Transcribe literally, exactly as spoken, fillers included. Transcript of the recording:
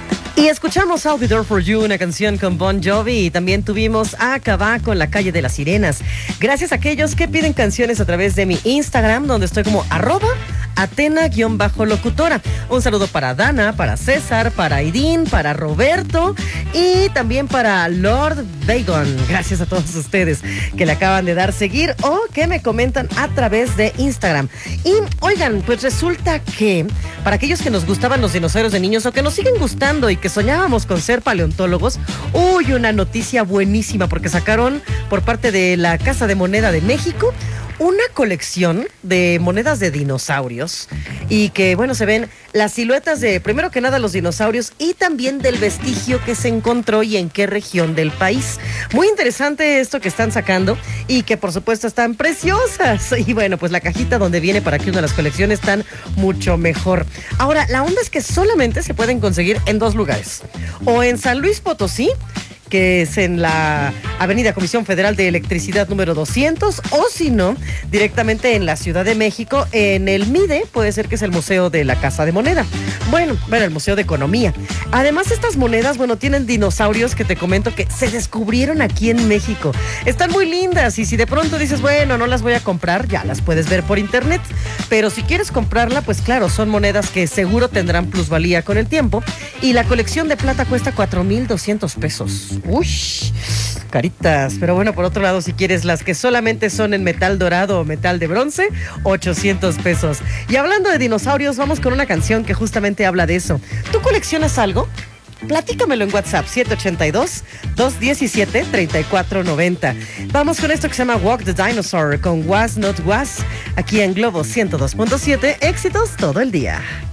Y escuchamos I'll Be There For You, una canción con Bon Jovi, y también tuvimos a Cabá con La Calle de las Sirenas. Gracias a aquellos que piden canciones a través de mi Instagram, donde estoy como arroba Atena-locutora. Un saludo para Dana, para César, para Aidín, para Roberto y también para Lord Vagon. Gracias a todos ustedes que le acaban de dar seguir o que me comentan a través de Instagram. Y oigan, pues resulta que para aquellos que nos gustaban los dinosaurios de niños o que nos siguen gustando y que soñábamos con ser paleontólogos, uy, una noticia buenísima porque sacaron por parte de la Casa de Moneda de México una colección de monedas de dinosaurios y que, bueno, se ven las siluetas de, primero que nada, los dinosaurios y también del vestigio que se encontró y en qué región del país. Muy interesante esto que están sacando y que, por supuesto, están preciosas. Y, bueno, pues la cajita donde viene para que una de las colecciones están mucho mejor. Ahora, la onda es que solamente se pueden conseguir en dos lugares. O en San Luis Potosí, que es en la Avenida Comisión Federal de Electricidad número doscientos, o si no, directamente en la Ciudad de México, en el MIDE, puede ser que es el Museo de la Casa de Moneda. Bueno, bueno, el Museo de Economía. Además, estas monedas, bueno, tienen dinosaurios que te comento que se descubrieron aquí en México. Están muy lindas y si de pronto dices, bueno, no las voy a comprar, ya las puedes ver por internet. Pero si quieres comprarla, pues claro, son monedas que seguro tendrán plusvalía con el tiempo. Y la colección de plata cuesta cuatro mil doscientos pesos. Uy, caritas. Pero bueno, por otro lado, si quieres las que solamente son en metal dorado o metal de bronce, ochocientos pesos. Y hablando de dinosaurios, vamos con una canción que justamente habla de eso. ¿Tú coleccionas algo? Platícamelo en WhatsApp, siete ocho dos, dos uno siete, tres cuatro nueve cero. Vamos con esto que se llama Walk the Dinosaur con Was Not Was, aquí en Globo ciento dos punto siete, éxitos todo el día.